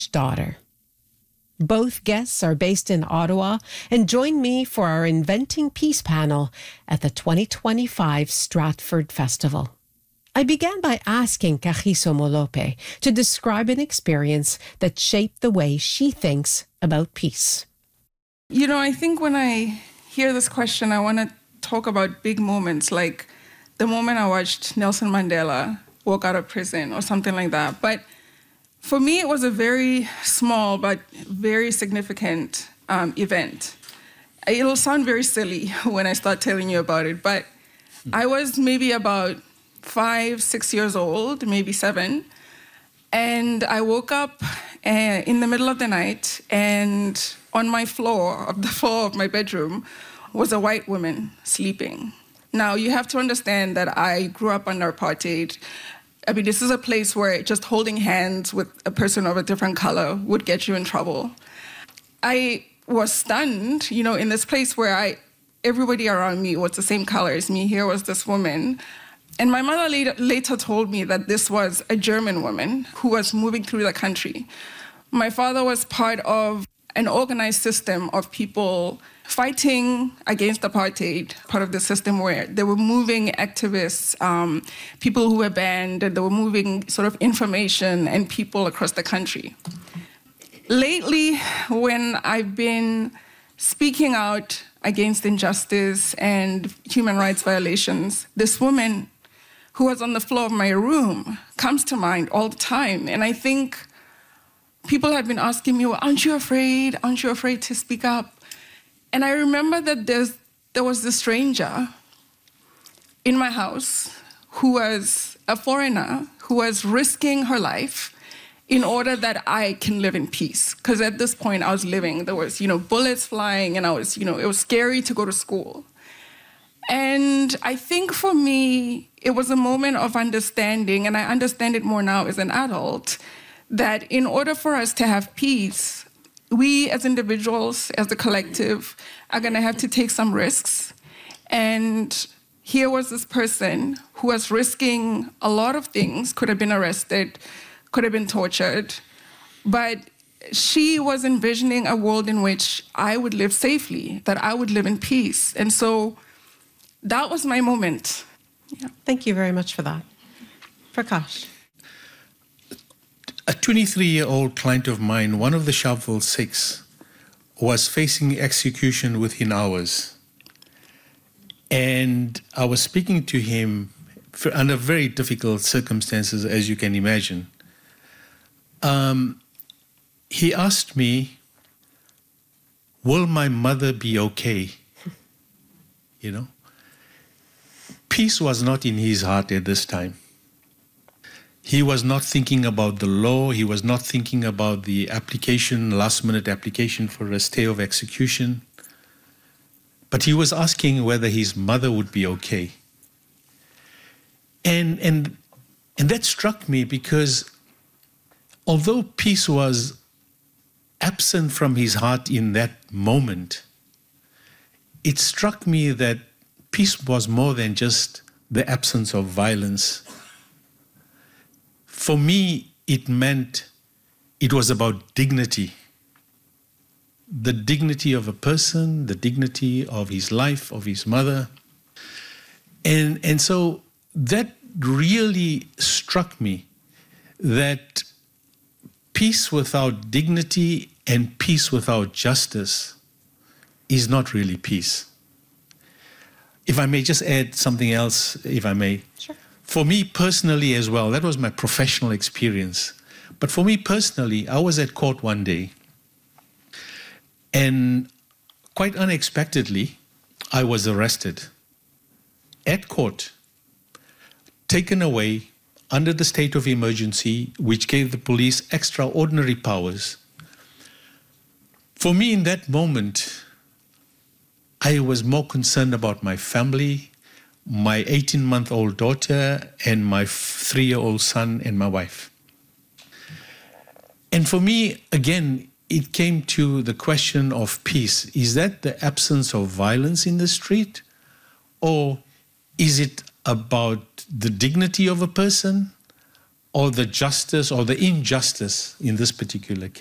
daughter. Both guests are based in Ottawa and join me for our Inventing Peace panel at the 2025 Stratford Festival. I began by asking Kagiso Molope to describe an experience that shaped the way she thinks about peace. You know, I think when I hear this question, I want to talk about big moments, like the moment I watched Nelson Mandela walk out of prison or something like that. But for me, it was a very small but very significant event. It'll sound very silly when I start telling you about it, but I was maybe about 5, 6 years old, maybe 7, and I woke up in the middle of the night, and on the floor of my bedroom was a white woman sleeping. Now, you have to understand that I grew up under apartheid. I mean, this is a place where just holding hands with a person of a different color would get you in trouble. I was stunned, you know, in this place where everybody around me was the same color as me. Here was this woman. And my mother later told me that this was a German woman who was moving through the country. My father was part of an organized system of people fighting against apartheid, part of the system where they were moving activists, people who were banned, and they were moving sort of information and people across the country. Lately, when I've been speaking out against injustice and human rights violations, this woman who was on the floor of my room comes to mind all the time. And I think people have been asking me, well, aren't you afraid? Aren't you afraid to speak up? And I remember that there was this stranger in my house who was a foreigner, who was risking her life in order that I can live in peace. Because at this point I was living, there was, bullets flying, and it was scary to go to school. And I think for me, it was a moment of understanding, and I understand it more now as an adult, that in order for us to have peace, we as individuals, as the collective, are going to have to take some risks. And here was this person who was risking a lot of things, could have been arrested, could have been tortured, but she was envisioning a world in which I would live safely, that I would live in peace. And so that was my moment. Yeah. Thank you very much for that. Prakash. A 23-year-old client of mine, one of the Sharpeville Six, was facing execution within hours. And I was speaking to him under very difficult circumstances, as you can imagine. He asked me, will my mother be okay? Peace was not in his heart at this time. He was not thinking about the law. He was not thinking about the last-minute application for a stay of execution. But he was asking whether his mother would be okay. And that struck me because although peace was absent from his heart in that moment, it struck me that peace was more than just the absence of violence. For me, it meant it was about dignity. The dignity of a person, the dignity of his life, of his mother. And so that really struck me, that peace without dignity and peace without justice is not really peace. If I may just add something else, if I may. Sure. For me personally as well, that was my professional experience. But for me personally, I was at court one day, and quite unexpectedly, I was arrested at court, taken away under the state of emergency, which gave the police extraordinary powers. For me, in that moment, I was more concerned about my family, my 18-month-old daughter, and my 3-year-old son and my wife. And for me, again, it came to the question of peace. Is that the absence of violence in the street? Or is it about the dignity of a person? or the justice or the injustice in this particular case.